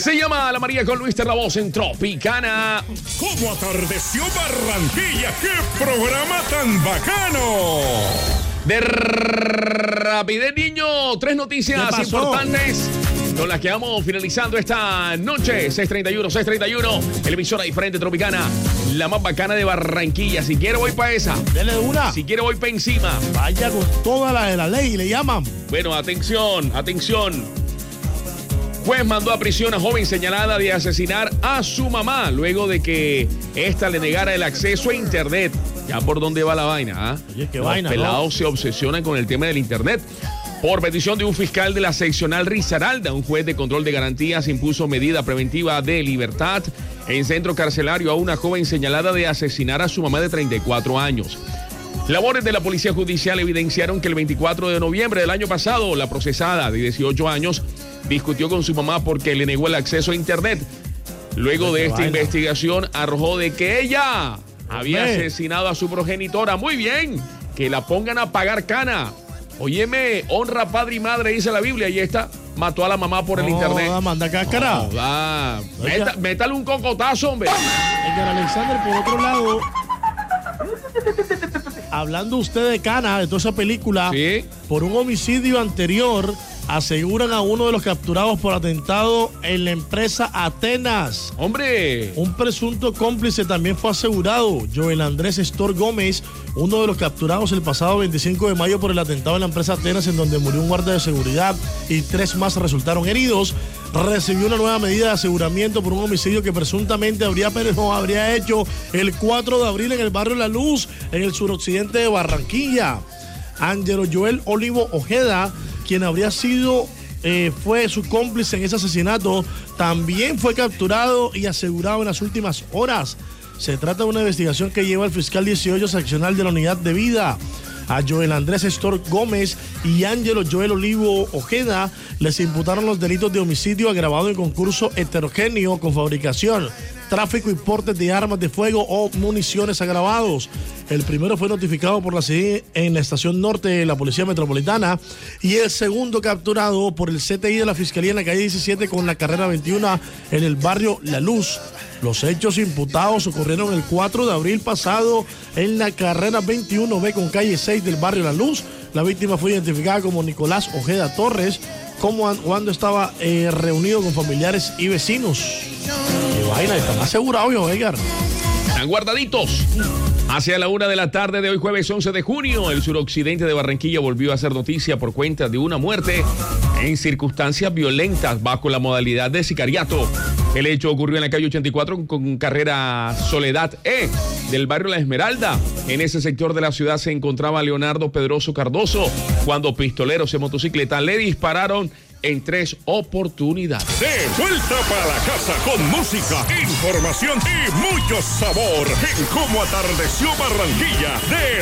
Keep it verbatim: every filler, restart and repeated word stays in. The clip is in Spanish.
Se llama La María con Luis Terravoz en Tropicana. ¿Cómo atardeció Barranquilla? ¡Qué programa tan bacano! De rapidez, niño, tres noticias importantes con las que vamos finalizando esta noche. seis treinta y uno, seis treinta y uno, el emisora diferente Tropicana, la más bacana de Barranquilla. Si quiere voy para esa. Dele una. Si quiere voy para encima. Vaya con toda la de la ley, le llaman. Bueno, atención, atención. Juez mandó a prisión a joven señalada de asesinar a su mamá luego de que ésta le negara el acceso a internet. Ya por dónde va la vaina, ¿ah? Oye, qué Los vaina, pelados ¿no? se obsesionan con el tema del internet. Por petición de un fiscal de la seccional Risaralda, un juez de control de garantías impuso medida preventiva de libertad en centro carcelario a una joven señalada de asesinar a su mamá de treinta y cuatro años. Labores de la Policía Judicial evidenciaron que el veinticuatro de noviembre del año pasado, la procesada de dieciocho años discutió con su mamá porque le negó el acceso a internet. Luego de esta investigación arrojó de que ella había asesinado a su progenitora. Muy bien, que la pongan a pagar cana. Óyeme, honra padre y madre, dice la Biblia, y esta mató a la mamá por el no, internet. No, manda cáscara. No, va. Meta, métale un cocotazo, hombre. Edgar Alexander, por otro lado, hablando usted de Cana, de toda esa película, ¿sí? Por un homicidio anterior, aseguran a uno de los capturados por atentado en la empresa Atenas. ¡Hombre! Un presunto cómplice también fue asegurado, Joel Andrés Estor Gómez, uno de los capturados el pasado veinticinco de mayo por el atentado en la empresa Atenas, en donde murió un guardia de seguridad y tres más resultaron heridos. Recibió una nueva medida de aseguramiento por un homicidio que presuntamente habría, pero no, habría hecho el cuatro de abril en el barrio La Luz, en el suroccidente de Barranquilla. Ángelo Joel Olivo Ojeda, quien habría sido, eh, fue su cómplice en ese asesinato, también fue capturado y asegurado en las últimas horas. Se trata de una investigación que lleva el fiscal dieciocho seccional de la Unidad de Vida. A Joel Andrés Estor Gómez y Ángelo Joel Olivo Ojeda les imputaron los delitos de homicidio agravado en concurso heterogéneo con fabricación, tráfico y porte de armas de fuego o municiones agravados. El primero fue notificado por la C I en la estación norte de la Policía Metropolitana y el segundo capturado por el C T I de la Fiscalía en la calle diecisiete con la carrera veintiuno en el barrio La Luz. Los hechos imputados ocurrieron el cuatro de abril pasado en la carrera veintiuno B con calle seis del barrio La Luz. La víctima fue identificada como Nicolás Ojeda Torres, como cuando estaba eh, reunido con familiares y vecinos. Qué vaina, están asegurados, yo, Edgar. Están guardaditos. Hacia la una de la tarde de hoy, jueves once de junio, el suroccidente de Barranquilla volvió a hacer noticia por cuenta de una muerte en circunstancias violentas bajo la modalidad de sicariato. El hecho ocurrió en la calle ochenta y cuatro con carrera Soledad E del barrio La Esmeralda. En ese sector de la ciudad se encontraba Leonardo Pedroso Cardoso cuando pistoleros en motocicleta le dispararon en tres oportunidades. De vuelta para la casa con música, información y mucho sabor en Cómo atardeció Barranquilla. De